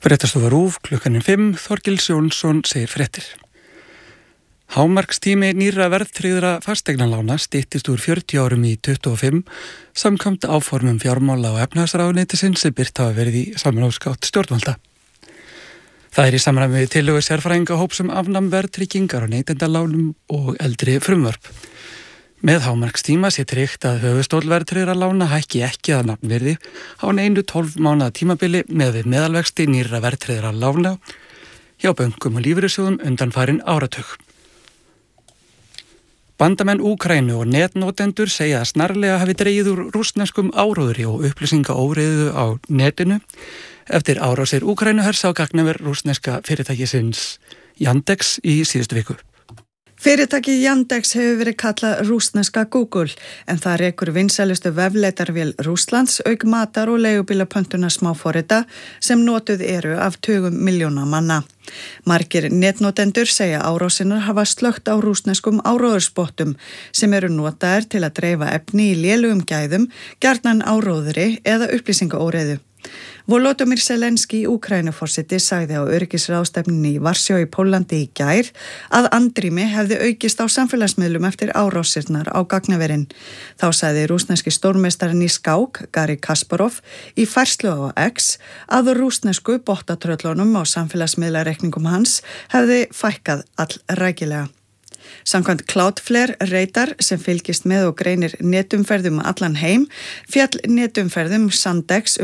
Fréttastofa RÚV, klukkan 5, Þorgils Jónsson segir fréttir. Hámarkstími nýrra verðtryggðra fasteignalána styttist úr 40 árum í 25 samkvæmt áformum fjármála- og efnahagsráðuneytisins sem birt hafa verið í samráðsgátt stjórnvalda. Það í samræmi við tillögu sérfræðingahóps afnám verðtryggingar á neytendalánum og eldri frumvörp. Með hámarkstíma sé tryggt að höfuðstóll verðtryggðra lána hækki ekki að nafnvirði á einu 12 mánaða tímabili með við meðalvexti nýrra verðtryggðra lána hjá bönkum og lífeyrissjóðum undanfarin áratug. Bandamenn Úkraínu og netnotendur segja að snarlega hafi dregið úr rússneskum áróðri og upplýsingaóreiðu á netinu eftir árásir Úkraínuhers á gagnaver rússneska fyrirtækisins Yandex í síðustu viku. Fyrirtæki Yandex hefur verið kallað rússneska Google en það rekur vinsælustu vefleitarvél Rússlands auk matar- og leigubílapöntuna smáforrita sem notuð eru af tugum milljóna manna. Margir netnotendur segja árásinnar hafa slökkt á rússneskum áróðurspottum sem eru notaðir til að dreifa efni í lélugum gæðum, gjarnan áróðri eða upplýsingaóreiðu. Volodymyr Zelenský, Úkraínuforseti, sagði á öryggisráðstefnunni í Varsjó í Póllandi í gær að andrými hefði aukist á samfélagsmiðlum eftir árásirnar á gagnaverin. Þá sagði rússneski stórmeistarinn í skák, Garri Kasparov, í færslu á X að rússnesku bottatröllunum á samfélagsmiðlareikningum hans hefði fækkað allrækilega. Samkvæmt Cloudflare reytar sem fylgist með og greinir netumferðum allan heim, fjall netumferðum Sandex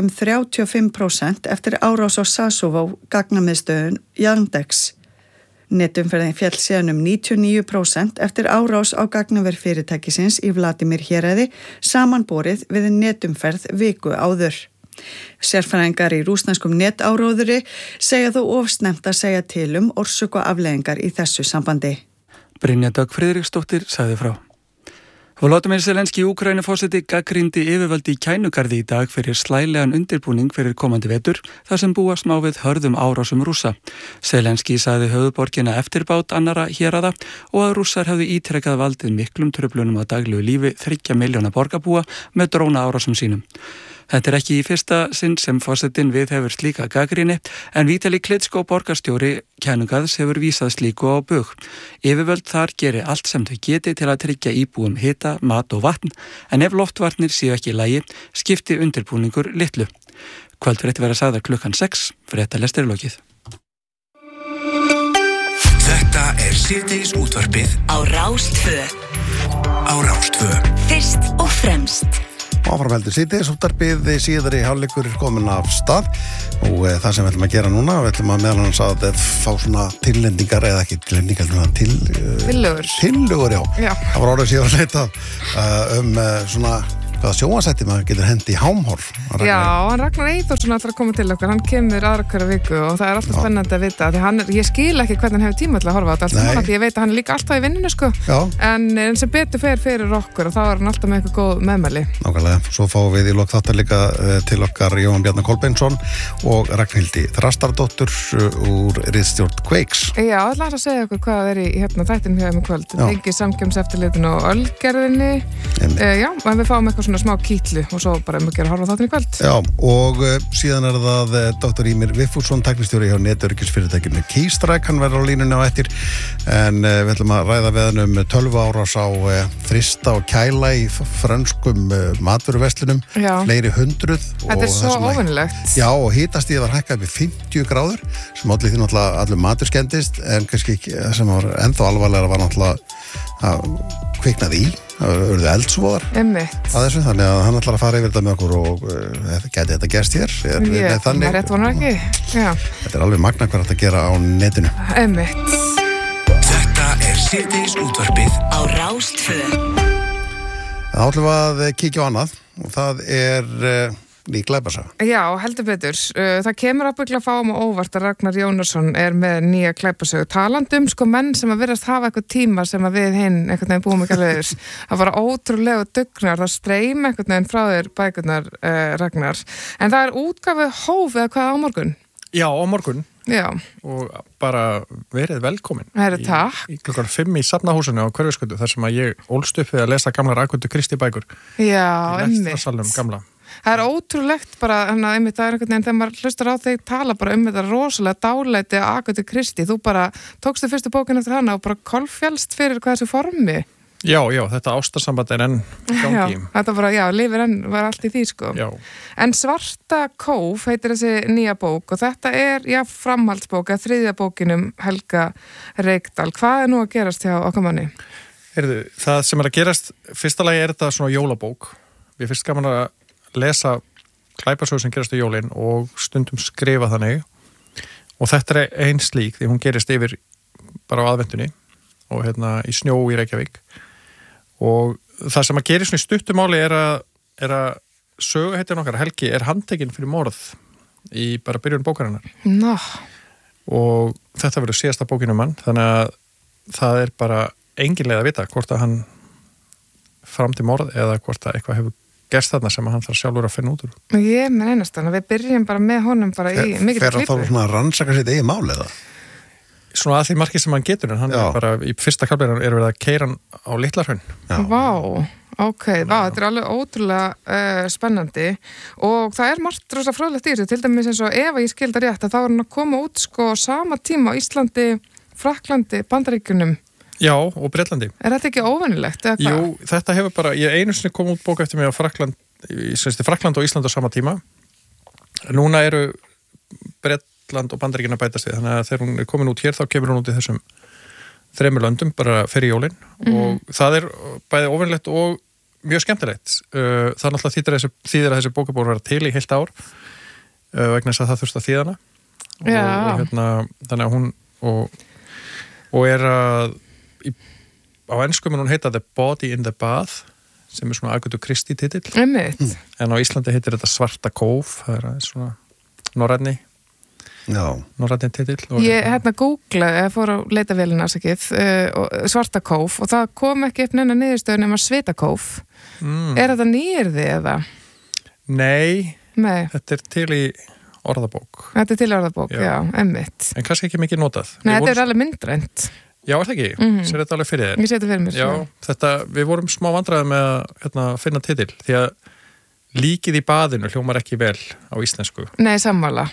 35% eftir árás á Sasovó gagnamiðstöðun Yandex. Netumferðin fjall síðan 99% eftir árás á gagnaver fyrirtækisins í Vladimir héraði samanborið við netumferð viku áður. Sérfræðingar í rússneskum netáróðri segja þó of snemmt að segja til orsök og afleiðingar í þessu sambandi. Brynja Dögg Friðriksdóttir sagði frá. Volodymyr Zelenský, Úkraínuforseti, gagnrýndi yfirvöld í Kænugarði í dag fyrir slælegan undirbúning fyrir komandi vetur þar sem búast má við hörðum árásum Rússa. Zelenský sagði höfuðborgina eftirbát annara héraða og að Rússar hefðu ítrekkað valdið miklum truflunum á daglegu lífi 3 milljóna borgarbúa með dróna árásum sínum. Þetta ekki í fyrsta sinn sem forsetinn viðhefur slíka gagnrýni en Vítali Klitschko, borgarstjóri Kænugarðs, hefur vísað slíku á bug. Yfirvöld þar geri allt sem þau geti til að tryggja íbúum hita, mat og vatn en ef loftvarnir séu ekki í lagi skipti undirbúningur litlu. Kvöldfréttir verða sagðar klukkan 6, fréttalestir lokið. Þetta síðdegis útvarpið á Rás 2. Á Rás 2. Fyrst og fremst. Áframheldur síðdegis útvarpið, síðari hálfleikur komin af stað og það sem við ætlum að gera núna, við ætlum að meðal hans að fá svona tillendingar eða ekki tillendingar, tillögur, já. Það var orðið síðan að leita svona hvaða sjónvarpsþætti maður getur hendi í hámhorf. Já, Ragnar Eyþórsson ætlar að koma til okkar, hann kemur aðra hverja viku og það alltaf spennandi að vita því ég skil ekki hvernig hann hefur tíma til að horfa á þetta því ég veit að hann líka alltaf í vinnunni en sem betur fyrir okkur og þá hann alltaf með eitthvað góð meðmæli. Nákvæmlega, svo fáum við í lok þáttar líka til okkar Jóhann Bjarni Kolbeinsson og Ragnhildi Þrastardóttur úr ritstjórn Kveiks. Já, ætlar að segja okkur hvað í þættinum hjá þeim í kvöld. Tengið samkeppniseftirlitinu og Ölgerðinni. Já, en við fáum eitthvað svona smá kýtlu og svo bara að horfa á þáttin í kvöld. Já, og síðan það Dr. Ímir Viffússon, tæknistjóri hjá netöryggisfyrirtækinu Keystrike, hann verður á línunni á eftir en við ætlum að ræða við hann 12 árás á frista og kæla í frönskum matvöruverslunum, fleiri 100. Þetta svo óvinnilegt. Já, og hitastigið var hækkað við 50 gráður sem allir því náttúrulega allur matur skemmtist en kannski ekki, sem var ennþá alvarlega var náttúrulega að kviknaði í. Það verður eldsvoðar að þessu, þannig að hann ætlar að fara yfir þetta með okkur og gæti þetta gerst hér það rétt vonar ekki. Já. Þetta alveg magna hvað þetta gera á netinu. Þetta síðdegis útvarpið á Rás 2. Það ætlum að kíkja á annað og það ný glæpasaga. Já, heldur betur. Það kemur ábyggilega fáum og óvart að Ragnar Jónasson með nýja glæpasögu. Talandi menn sem að virðast hafa eitthvað tíma sem að við hinn einhvern veginn búum ekki alveg það var ótrúlega dugnar, það streym einhvern veginn frá þér bækurnar Ragnar. En það útgáfu hóf eða hvað á morgun? Já, á morgun. Já. Og bara verið velkomin. Takk. Í klukkan 5 í Safnahúsinu á Hverfisgötu þar sem að ég ólst upp við að lesa gamla Ragnhildi Kristi bækur. Já, í lestrarsalnum gamla. Það ótrúlegt bara, einmitt, það einhvern veginn þegar maður hlustar á þig tala bara þetta rosalega dálæti Agathu Christie, þú bara tókstu fyrstu bókin eftir hana og bara kolfjálst fyrir hvað þessu formi. Já, þetta ástarsamband enn gangi. Já, þetta bara, lifir enn, var allt í því, sko. Já. En Svarta kóf heitir þessi nýja bók og þetta framhaldsbók að þriðja bókinum Helga Reykdal. Hvað nú að gerast hjá okkar manni? Það sem að gerast, fyrsta lagi þetta svona jólabók. Við fyrst gaman að lesa glæpasögur sem gerast í jólin og stundum skrifa þannig. Og þetta ein slík, því hún gerist yfir bara á aðventunni og í snjó í Reykjavík. Og það sem að gera svona í stuttumáli er að söguhetjan okkar, Helgi, handtekinn fyrir morð í bara byrjun bókarinnar. Nó. Og þetta verður síðasta bókin hann, þannig að það er bara engin leið að vita hvort að hann framdi morð eða hvort að eitthvað hefur gerst þarna sem hann þarf sjálfur að finna út úr. Ég með einastan að við byrjum bara með honum bara í mikið klippu. Fer að þá svona að rannsaka sitt eigin mál eða? Svona að því markið sem hann getur en hann er bara í fyrsta kaflinu verið að keyra hann á Litla-Hraun. Vá, þetta er alveg ótrúlega spennandi og það er margt rosa fróðlegt í þessu, til dæmis eins og ef ég skildi rétt að þá er hann að koma út sko sama tíma á Íslandi, Frakklandi, Bandaríkjunum. Já, og Bretlandi. Er þetta ekki óvenjulegt? Jú, þetta hefur bara, ég einu sinni kom út bók eftir mig á Frakkland og Ísland á sama tíma. Núna eru Bretland og Bandaríkjana bætast við, þannig að þegar hún er komin út hér þá kemur hún út í þessum 3 löndum bara fyrir jólin og það er bæði óvenjulegt og mjög skemmtilegt. Það er náttúrulega þýðir að þessi bókabók vera til í heilt ár vegna þess að það þurft að þýða hana og þannig að hún og er að á ensku mun hún heita The Body in the Bath sem er svona Agathu Christie titill en á Íslandi heitir þetta Svarta kóf, það er svona norrænni titill. Ég googlaði, fór á leitavélina Svarta kóf og það kom ekki upp neina niðurstöðu nema Svitakóf. Er þetta nýyrði eða? Nei, þetta er til í orðabók. Þetta er til í orðabók, já, einmitt. En kannski ekki mikið notað. Nei, þetta er alveg myndrænt. Já, er það ekki? Sér þetta alveg fyrir þér? Ég sé þetta fyrir mér. Já, við vorum smá vandræði með að finna titill, því að líkið í baðinu hljómar ekki vel á íslensku. Nei, sammála.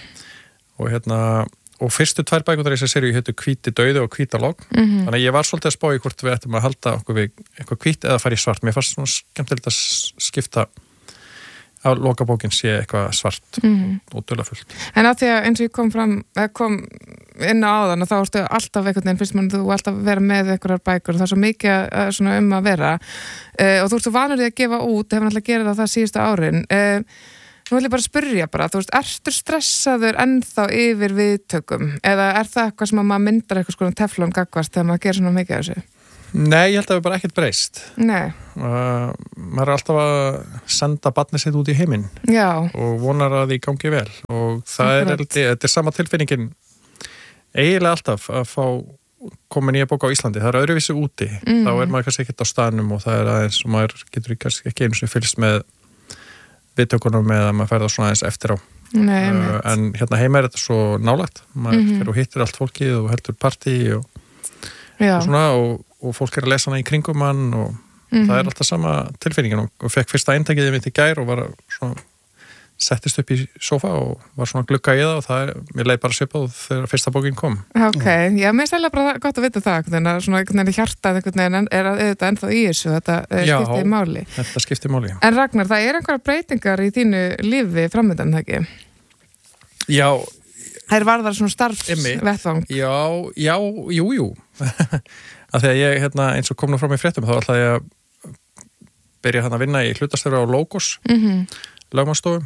Og fyrstu 2 bækurnar í þessari seríu hétu Hvíti dauði og Hvítalogn. Þannig að ég var svolítið að spá í hvort við ættum að halda okkur við eitthvað hvítt eða fara í svart. Mér fannst svona skemmtilegt að skipta að lokabókin sé eitthvað svart og dularfullt. En að því að eins og ég kom inn á áðan og þá ertu alltaf einhvern veginn, finnst mann þú alltaf vera með einhverjar bækur og það er svo mikið svona að vera og þú ert svo vanur því að gefa út, hefur náttúrulega gerað það síðustu árin. Nú vil ég bara spyrja ertu stressaður ennþá yfir viðtökum eða er það eitthvað sem að maður myndar eitthvað svona teflon gagvast þegar maður gerir svona mikið af þessu? Nei, ég held að við bara ekkert breyst. Nei. Maður er alltaf að senda barnið sitt út í heiminn og vonar að því gangi vel og þetta er sama tilfinningin eiginlega alltaf að fá koma nýja bók á Íslandi. Það er öðruvísi úti. Þá er maður kannski ekkert á staðnum og það er aðeins og maður getur kannski ekki einu sem fylgst með viðtökunum með að maður fær það svona aðeins eftir á. Nei, en hérna heima er þetta svo nálægt. Maður fyrir og hittir allt fólkið og heldur partí og svona og fólk er að lesa hana í kringum hann og það er alltaf sama tilfinningin og fekk fyrsta eintakið mitt í gær og var svona settist upp í sofa og var svona glugga í það og mér leið bara svipað þegar fyrsta bókin kom. Ok, já, mér er stæðilega bara gott að vita það, svona hjartað er auðvitað ennþá í þessu, þetta skiptir máli. Já, þetta skiptir máli. En Ragnar, það er einhverja breytingar í þínu lífi framöndan, það ekki? Já. Það varðar svona starfsvettvang. Já, jú. Af því að ég, eins og kom nú fram í fréttum, þá ætlaði ég að byrja að vinna í hlutastöru á Logos, lögmannsstofu.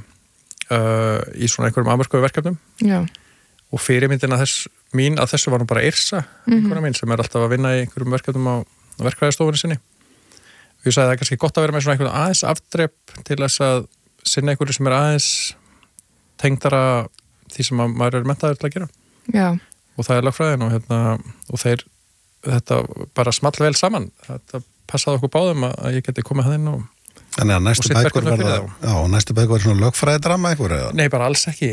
Í svona einhverjum afmörkuðu verkefnum og fyrirmyndin að þessu var nú bara Yrsa einhverja mín sem er alltaf að vinna í einhverjum verkefnum á verkfræðistofunni sinni og ég sagði það er kannski gott að vera með svona einhvern aðeins afdrepp til þess að sinna einhverju sem er aðeins tengdara því sem maður er menntaður til að gera og það er lögfræðin og þetta bara small vel saman þetta passaði okkur báðum að ég geti komið hann inn og Þannig að næstu bækur verða svona lögfræðidrama eitthvað eða? Nei, bara alls ekki.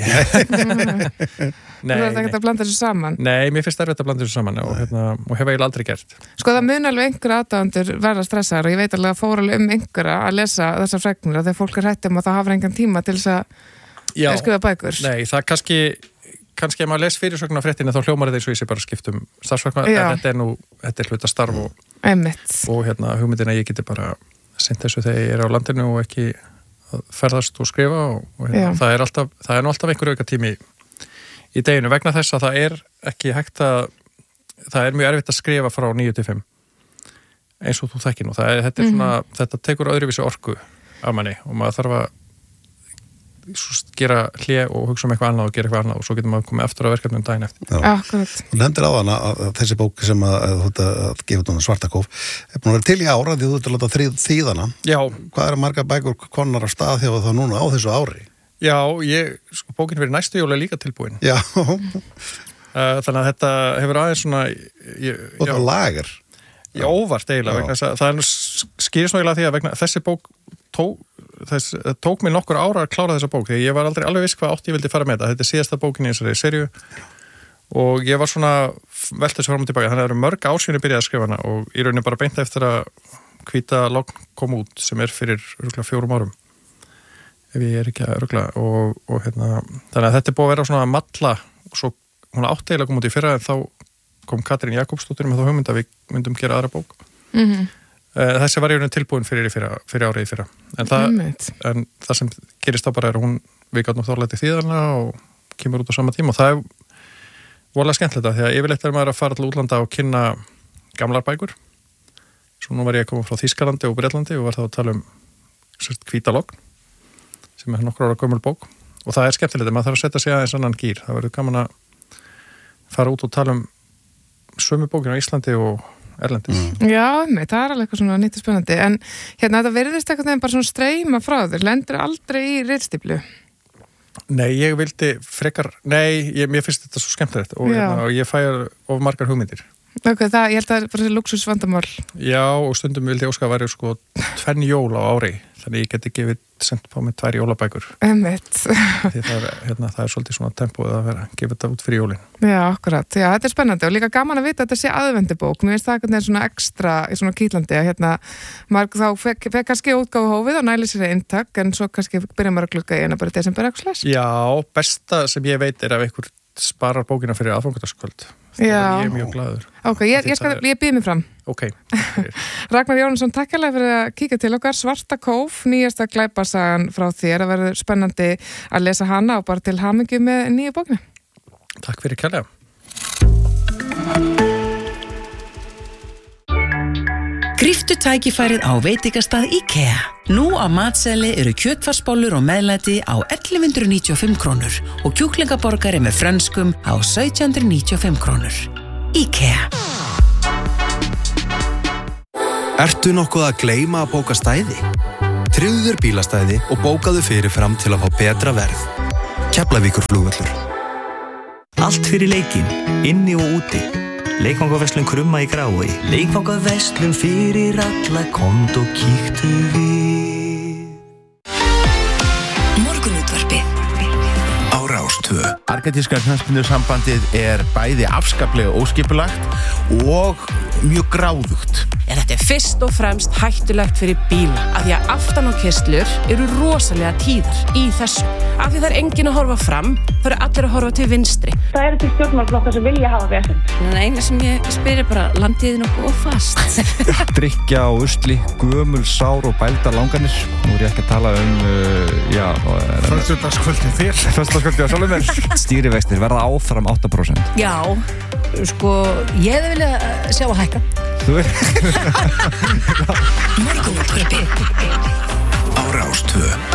Þú verður ekkert að blanda þessu saman? Nei, mér finnst erfitt að blanda þessu saman og hef eiginlega aldrei gert. Sko það mun alveg einhverja aðdáendur verða stressaðar og ég veit alveg að fór alveg einhverja að lesa þessar fregnir að þegar fólk hrættum og það hafa engan tíma til þess að skrifa bækur. Nei, það kannski ef maður les fyrirsögn á fréttinni þá hljómar þetta eins og ég sé bara skiptum starfsverkna, þetta hluta starf og hugmyndin að ég geti bara sinnt þessu þegar ég á landinu og ekki ferðast og skrifa og það er nú alltaf einhver auka tími í deginu vegna þess að það er ekki hægt að það er mjög erfitt að skrifa frá 9 til 5 eins og þú þekkir nú þetta tekur öðruvísi orku af manni og maður þarf að gera hlé og hugsa eitthvað annað og gera eitthvað annað og svo getur maður komið eftir á verkefnum daginn eftir. Akkurat. Þú nefndir á hana að þessi bók sem að gefa þetta Svartakóf er búin að vera til í ára því þú ert að láta þýðana. Já. Hvað margar bækur konar á stað þegar það núna á þessu ári? Já, bókin fyrir næstu jól líka tilbúin. Já. Þannig að þetta hefur aðeins svona og það lager. Já, óvart eiginlega vegna þess að það skýrist náttúrulega því að vegna þessi bók tók mér nokkur ára að klára þessa bók þegar ég var aldrei alveg viss hvað átt ég vildi fara með þetta er síðasta bókin í þessari serju og ég var svona velt þessu fram og tilbaka þannig að það eru mörg ásynni byrjað að skrifa hana og í rauninni bara beint eftir að hvíta logn kom út sem er fyrir 4 árum ef ég ekki að rugla og þannig að þetta er búið að vera svona að malla og svo hún átti eiginlega kom út í fyrra en þá kom Katrín Jakobsdóttir með þá hugmynd að við myndum gera aðra bók þessi var í rauninni tilbúin fyrir árið í fyrra en það sem gerist þá bara er að við gátum þorleiti þýðarna og kemur út á sama tíma og það er voðalega skemmtilegt því að yfirleitt er maður að fara til útlanda og kynna gamlar bækur svo nú var ég að koma frá Þýskalandi og Bretlandi og var þá að tala hvíta logn sem er nokkur ára gömul bók og það er skemmtilegt maður þarf að setja sig aðeins annan gír það verður gaman að fara út og tala sömu bókina á Íslandi og erlendis. Já, það er alveg eitthvað svona nýtt og spennandi en þetta verðist eitthvað bara svona streyma frá þér lendur aldrei í ritstýplu? Nei, ég vildi frekar mér finnst þetta svo skemmtilegt og ég fæ of margar hugmyndir. Ok, ég held að það er bara luxusvandamál. Já, og stundum vildi ég óska að væri 2 jól á ári þannig ég geti sendt á mig 2 jólabækur. Því það er svolítið svona tempóið að vera gefa þetta út fyrir jólin. Já, akkurat. Já, þetta er spennandi og líka gaman að vita að þetta sé aðvendibók. Mér finnst það eitthvað svona ekstra svona kýtlandi að maður þá fekk kannski útgáfu hófið og næli sér inntak en svo kannski byrja maður að glugga í bara desember eitthvað slags. Já, besta sem ég veit er að einhver sparar bókina fyrir aðfangadagskvöld. Ég er mjög glaður. Ok, ég býð mig fram. Ok. Ragnar Jónasson, takk hérlega fyrir að kíkja til okkar. Svartakóf, nýjasta glæpasagan frá þér. Það verður spennandi að lesa hana og bara til hamingju með nýju bókina. Takk fyrir kærlega. Gríptu tækifærið á veitingastað IKEA. Nú á matseli eru kjötfarsbollur og meðlæti á 1195 krónur og kjúklingaborgari með frönskum á 1795 krónur. IKEA. Ertu nokkuð að gleyma að bóka stæði? Tryggðu þér bílastæði og bókaðu fyrirfram til að fá betra verð. Keflavíkurflugvöllur. Allt fyrir leikinn, inni og úti. Leikvangaverslun Krumma í Grái. Leikvangaverslun fyrir alla, komdu og kíktu við. Morgunútvarpið á Rás 2. Argentíska knattspyrnusambandið er bæði afskaplega óskipulagt og mjög gráðugt. En þetta er fyrst og fremst hættulegt fyrir bíla af því að aftan á kyrslur eru rosalega tíðar í þessu. Af því það er enginn að horfa fram, það eru allir að horfa til vinstri. Það eru til stjórnmálaflokkar sem vilja hafa vesen. En eina sem ég spyr er bara, landið nokkuð of fast. Drykkja og usli, gömul, sár og bælda langanir. Nú er ég ekki að tala Föstudagskvöldið þér. Föstudagskvöldið á sjálfum mér. Stýrivextir verða áfram 8%. Já, ég hefði viljað sjá að hækka. Þú veit. Morgunútvarpið á Rás 2.